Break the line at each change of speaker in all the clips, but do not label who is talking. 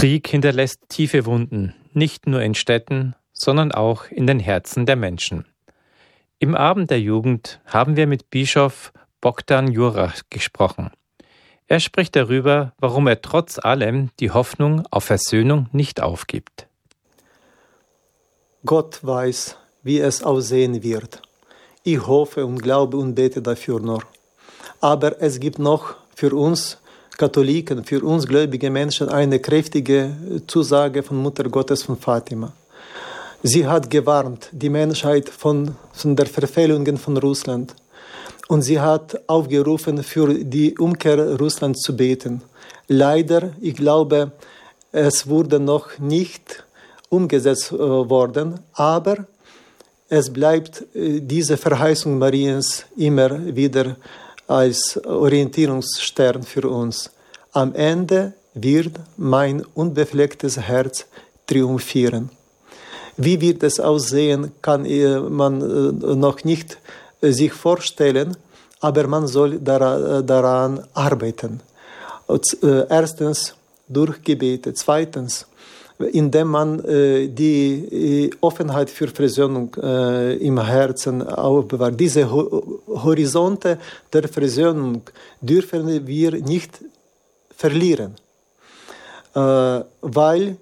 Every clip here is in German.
Krieg hinterlässt tiefe Wunden, nicht nur in Städten, sondern auch in den Herzen der Menschen. Im Abend der Jugend haben wir mit Bischof Bogdan Jurach gesprochen. Er spricht darüber, warum er trotz allem die Hoffnung auf Versöhnung nicht aufgibt.
Gott weiß, wie es aussehen wird. Ich hoffe und glaube und bete dafür noch. Aber es gibt noch für uns Katholiken, für uns gläubige Menschen eine kräftige Zusage von Mutter Gottes von Fatima. Sie hat gewarnt die Menschheit von der Verfehlungen von Russland. Und sie hat aufgerufen, für die Umkehr Russlands zu beten. Leider, ich glaube, es wurde noch nicht umgesetzt worden, aber es bleibt diese Verheißung Mariens immer wieder als Orientierungsstern für uns. Am Ende wird mein unbeflecktes Herz triumphieren. Wie wird es aussehen, kann man noch nicht sich vorstellen, aber man soll daran arbeiten. Erstens durch Gebete, zweitens, indem man die Offenheit für Versöhnung im Herzen aufbewahrt. Diese Horizonte der Versöhnung dürfen wir nicht verlieren, weil,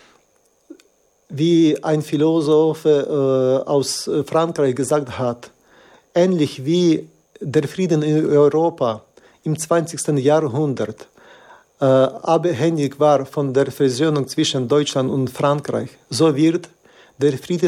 wie ein Philosoph aus Frankreich gesagt hat, ähnlich wie der Frieden in Europa im 20. Jahrhundert abhängig war von der Versöhnung zwischen Deutschland und Frankreich, so wird der Frieden